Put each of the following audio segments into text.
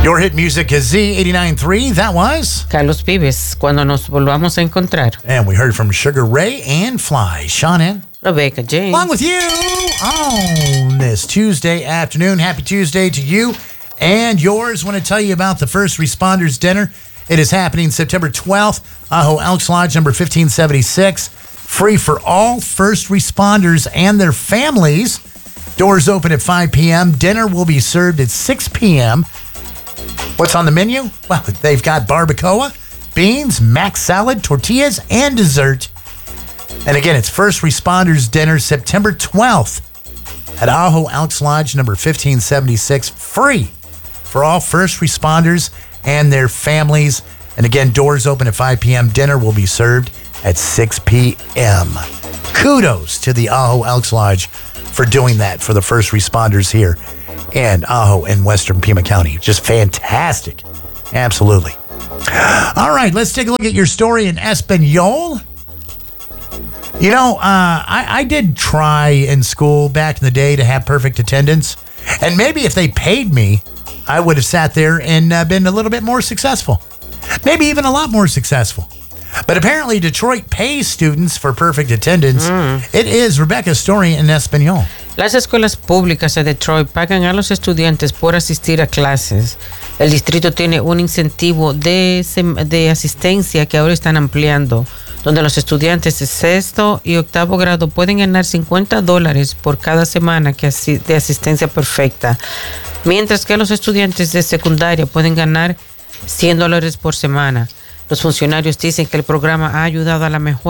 Your hit music is Z89.3. That was Carlos Vives, Cuando Nos Volvamos a Encontrar. And we heard from Sugar Ray and Fly. Sean and Rebecca James. Along with you on this Tuesday afternoon. Happy Tuesday to you and yours. Want to tell you about the First Responders Dinner. It is happening September 12th. Ajo Elks Lodge number 1576. Free for all first responders and their families. Doors open at 5 p.m. Dinner will be served at 6 p.m. What's on the menu? Well, they've got barbacoa, beans, mac salad, tortillas, and dessert. And again, it's First Responders Dinner, September 12th at Ajo Elks Lodge, number 1576. Free for all first responders and their families. And again, doors open at 5 p.m. Dinner will be served at 6 p.m. Kudos to the Ajo Elks Lodge for doing that for the first responders here and Ajo in Western Pima County. Just fantastic. Absolutely. All right, let's take a look at your story in Espanol. You know, I did try in school back in the day to have perfect attendance. And maybe if they paid me, I would have sat there and been a little bit more successful. Maybe even a lot more successful. But apparently Detroit pays students for perfect attendance. It is Rebecca's story in Espanol. Las escuelas públicas de Detroit pagan a los estudiantes por asistir a clases. El distrito tiene un incentivo de asistencia que ahora están ampliando, donde los estudiantes de sexto y octavo grado pueden ganar $50 por cada semana de asistencia perfecta, mientras que los estudiantes de secundaria pueden ganar $100 por semana. Los funcionarios dicen que el programa ha ayudado a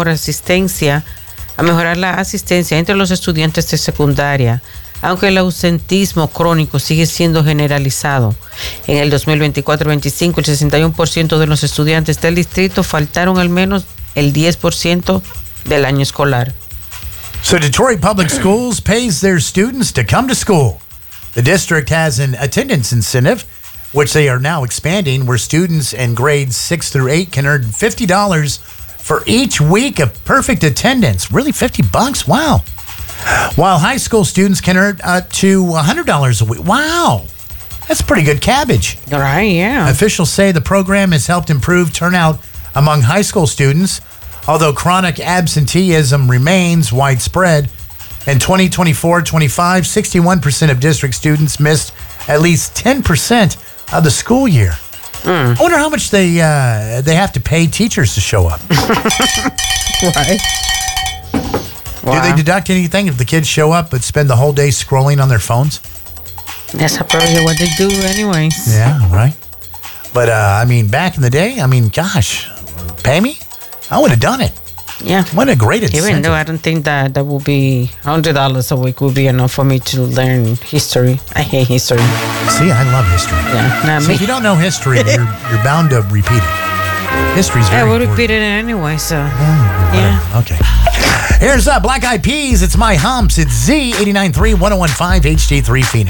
mejorar la asistencia entre los estudiantes de secundaria, aunque el ausentismo crónico sigue siendo generalizado. En el 2024-25, el 61% de los estudiantes del distrito faltaron al menos el 10% del año escolar. So Detroit Public Schools pays their students to come to school. The district has an attendance incentive, which they are now expanding, where students in grades 6 through 8 can earn $50 for each week of perfect attendance. Really, $50? Wow. While high school students can earn up to $100 a week. Wow. That's pretty good cabbage. Right, yeah. Officials say the program has helped improve turnout among high school students, although chronic absenteeism remains widespread. In 2024-25, 61% of district students missed at least 10% of the school year. I wonder how much they have to pay teachers to show up. Right. Wow. Do they deduct anything if the kids show up but spend the whole day scrolling on their phones? That's probably what they do anyways. Yeah, right. But, back in the day, gosh, pay me? I would have done it. Yeah. What a great incentive. Even though I don't think that would be $100 a week would be enough for me to learn history. I hate history. See, I love history. Yeah, not so me. if you don't know history, you're bound to repeat it. History's very important. I would repeat it anyway, so yeah. Okay. Here's Black Eyed Peas. It's My Humps. It's Z89.3 1015 HD3 Phoenix.